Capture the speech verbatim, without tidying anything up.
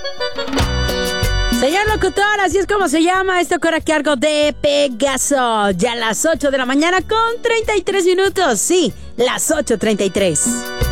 Señor locutor, así es como se llama. Esto corre a cargo de Pegaso. Ya a las ocho de la mañana con treinta y tres minutos. Sí, las ocho treinta y tres.